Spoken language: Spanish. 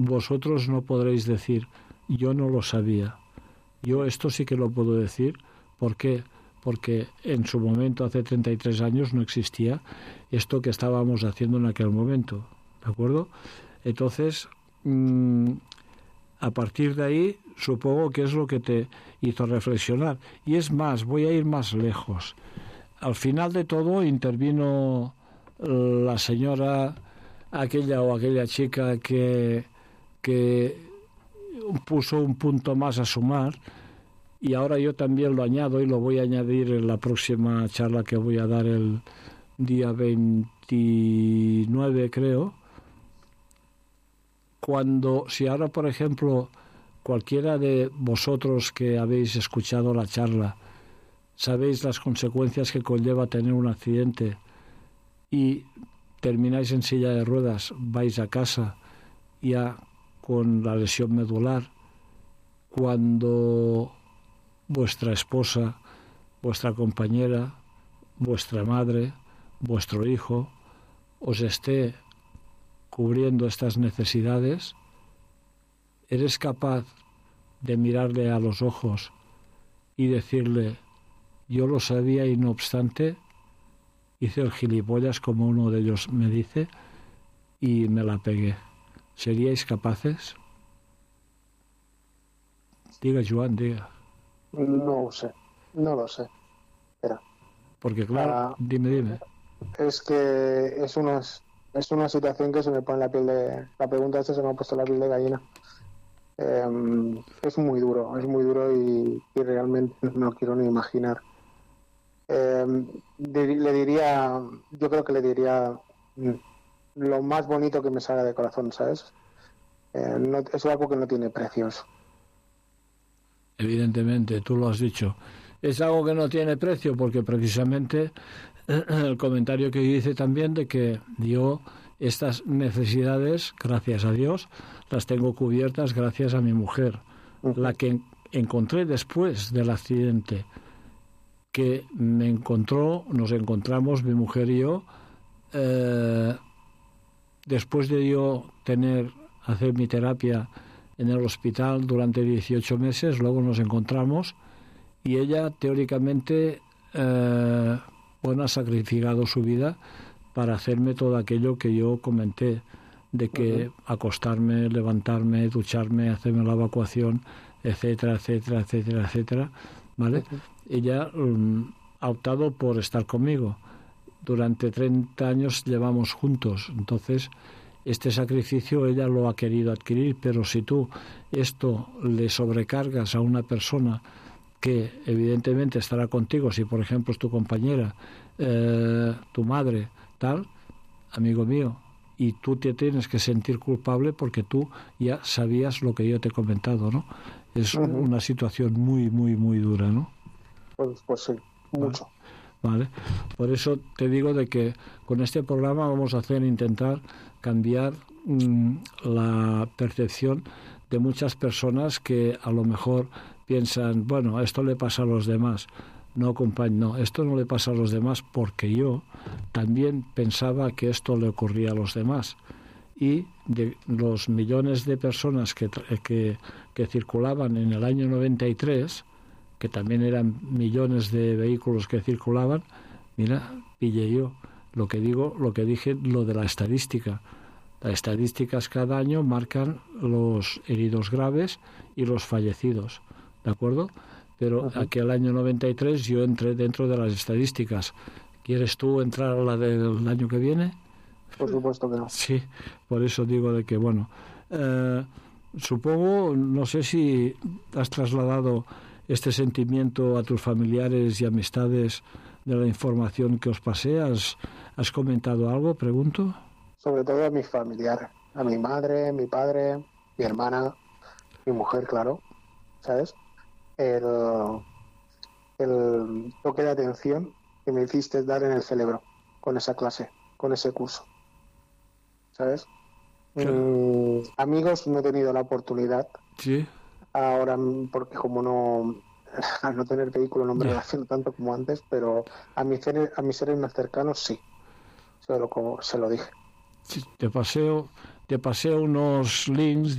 vosotros no podréis decir, yo no lo sabía. Yo esto sí que lo puedo decir. ¿Por qué? Porque en su momento, hace 33 años, no existía esto que estábamos haciendo en aquel momento. ¿De acuerdo? Entonces, a partir de ahí, supongo que es lo que te hizo reflexionar. Y es más, voy a ir más lejos. Al final de todo intervino la señora, aquella chica que puso un punto más a sumar, y ahora yo también lo añado y lo voy a añadir en la próxima charla que voy a dar el día 29, creo. Si ahora, por ejemplo, cualquiera de vosotros que habéis escuchado la charla, sabéis las consecuencias que conlleva tener un accidente y termináis en silla de ruedas, vais a casa ya con la lesión medular, cuando vuestra esposa, vuestra compañera, vuestra madre, vuestro hijo os esté cubriendo estas necesidades, ¿eres capaz de mirarle a los ojos y decirle, yo lo sabía y no obstante hice el gilipollas, como uno de ellos me dice, y me la pegué? ¿Seríais capaces? Diga, Joan, diga. No lo sé. Espera. Porque claro, dime. Es que es una situación que se me pone la piel de... La pregunta esta se me ha puesto la piel de gallina. Es muy duro y realmente no quiero ni imaginar. Yo creo que le diría lo más bonito que me salga de corazón, ¿sabes? Es algo que no tiene precios. Evidentemente, tú lo has dicho. Es algo que no tiene precio porque precisamente el comentario que hice también de que yo estas necesidades, gracias a Dios, las tengo cubiertas gracias a mi mujer, la que encontré después del accidente, que nos encontramos, mi mujer y yo, después de yo hacer mi terapia en el hospital durante 18 meses, luego nos encontramos y ella teóricamente ha sacrificado su vida para hacerme todo aquello que yo comenté, de que acostarme, levantarme, ducharme, hacerme la evacuación, etcétera, ¿vale? Ella ha optado por estar conmigo. Durante 30 años llevamos juntos, entonces este sacrificio ella lo ha querido adquirir, pero si tú esto le sobrecargas a una persona que evidentemente estará contigo, si por ejemplo es tu compañera, tu madre, tal, amigo mío, y tú te tienes que sentir culpable porque tú ya sabías lo que yo te he comentado, ¿no? Es una situación muy, muy, muy dura, ¿no? Pues sí, mucho. Vale. Por eso te digo de que con este programa vamos a intentar cambiar la percepción de muchas personas que a lo mejor piensan, bueno, esto le pasa a los demás. No, compañero, no, esto no le pasa a los demás porque yo también pensaba que esto le ocurría a los demás. Y de los millones de personas que circulaban en el año 93, que también eran millones de vehículos que circulaban, mira, pillé yo lo que dije, lo de la estadística. Las estadísticas cada año marcan los heridos graves y los fallecidos, ¿de acuerdo? Pero aquel año 93 yo entré dentro de las estadísticas. ¿Quieres tú entrar a la del año que viene? Por supuesto que no. Sí, por eso digo de que, bueno, supongo, no sé si has trasladado este sentimiento a tus familiares y amistades de la información que os pasé. ¿Has comentado algo, pregunto? Sobre todo a mis familiares, a mi madre, mi padre, mi hermana, mi mujer, claro, ¿sabes? El toque de atención que me hiciste dar en el cerebro con esa clase, con ese curso, ¿sabes? Claro. Amigos no he tenido la oportunidad. Sí. Ahora, porque al no tener vehículo no me relaciono tanto como antes, pero a mis seres más cercanos sí, se lo dije. Sí, te te pasé unos links